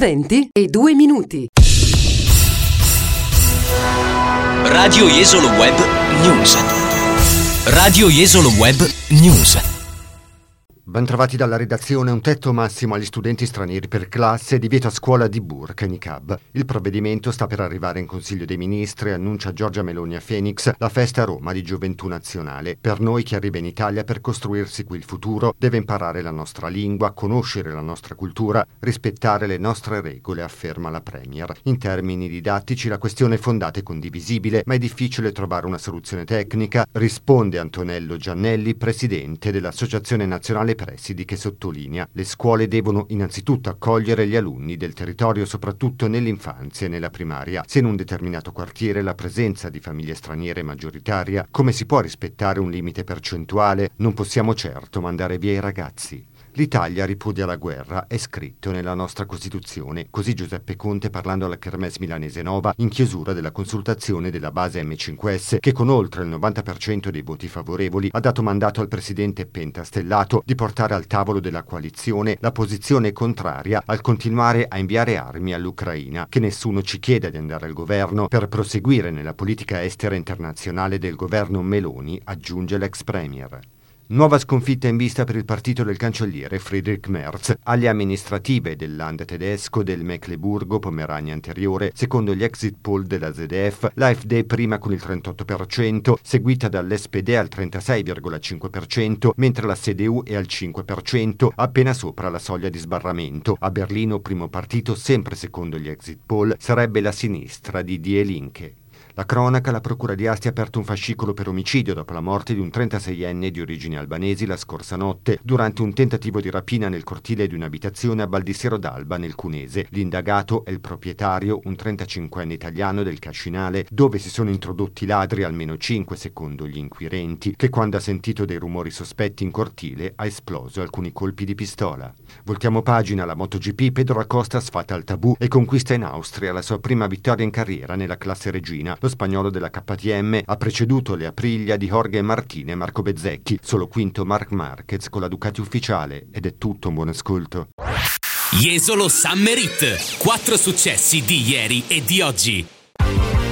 20:02. Radio Jesolo Web News. Radio Jesolo Web News. Bentrovati dalla redazione. Un tetto massimo agli studenti stranieri per classe e divieto a scuola di burqa e niqab. Il provvedimento sta per arrivare in Consiglio dei Ministri, annuncia Giorgia Meloni a Phoenix, la festa a Roma di Gioventù Nazionale. Per noi chi arriva in Italia per costruirsi qui il futuro deve imparare la nostra lingua, conoscere la nostra cultura, rispettare le nostre regole, afferma la Premier. In termini didattici la questione è fondata e condivisibile, ma è difficile trovare una soluzione tecnica, risponde Antonello Giannelli, presidente dell'Associazione Nazionale Presidi, che sottolinea: le scuole devono innanzitutto accogliere gli alunni del territorio, soprattutto nell'infanzia e nella primaria. Se in un determinato quartiere la presenza di famiglie straniere è maggioritaria, come si può rispettare un limite percentuale? Non possiamo certo mandare via i ragazzi. L'Italia ripudia la guerra, è scritto nella nostra Costituzione. Così Giuseppe Conte parlando alla Kermesse milanese Nova in chiusura della consultazione della base M5S, che con oltre il 90% dei voti favorevoli ha dato mandato al presidente pentastellato di portare al tavolo della coalizione la posizione contraria al continuare a inviare armi all'Ucraina. Che nessuno ci chieda di andare al governo per proseguire nella politica estera internazionale del governo Meloni, aggiunge l'ex premier. Nuova sconfitta in vista per il partito del cancelliere Friedrich Merz. Alle amministrative del Land tedesco del Mecleburgo-Pomerania anteriore, secondo gli exit poll della ZDF, l'AfD prima con il 38%, seguita dall'SPD al 36,5%, mentre la CDU è al 5%, appena sopra la soglia di sbarramento. A Berlino primo partito, sempre secondo gli exit poll, sarebbe la sinistra di Die Linke. La cronaca: la procura di Asti ha aperto un fascicolo per omicidio dopo la morte di un 36enne di origini albanesi la scorsa notte durante un tentativo di rapina nel cortile di un'abitazione a Baldissero d'Alba nel Cunese. L'indagato è il proprietario, un 35enne italiano del Cascinale, dove si sono introdotti ladri almeno 5 secondo gli inquirenti, che quando ha sentito dei rumori sospetti in cortile ha esploso alcuni colpi di pistola. Voltiamo pagina: la MotoGP, Pedro Acosta sfata il tabù e conquista in Austria la sua prima vittoria in carriera nella classe regina. Lo spagnolo della KTM ha preceduto le Aprilia di Jorge Martin e Marco Bezzecchi, solo quinto Marc Marquez con la Ducati ufficiale. Ed è tutto, un buon ascolto. Jesolo Summer Hit. 4 successi di ieri e di oggi.